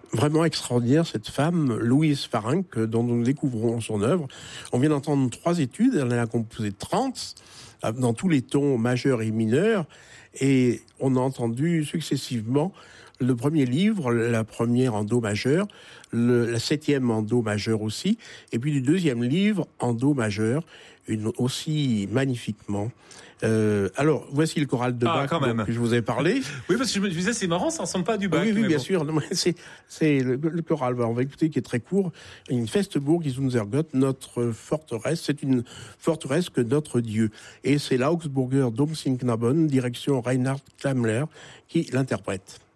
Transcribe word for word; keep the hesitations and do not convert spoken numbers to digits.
vraiment extraordinaire, cette femme, Louise Farenc, dont nous découvrons son œuvre. On vient d'entendre trois études, elle en a composé trente, dans tous les tons majeurs et mineurs, et on a entendu successivement le premier livre, la première en do majeur, le, la septième en do majeur aussi, et puis du deuxième livre en do majeur, une, aussi magnifiquement. Euh, alors, voici le choral de ah, Bach dont que je vous ai parlé. Oui, parce que je me disais, c'est marrant, ça ressemble pas à du Bach. Oui, oui, bien bon. sûr. Non, mais c'est, c'est le, le choral. On va écouter qui est très court. Une Festburg is unser Gott, notre forteresse. C'est une forteresse que notre Dieu. Et c'est l'Augsburger Domsingknaben, direction Reinhard Klammler, qui l'interprète.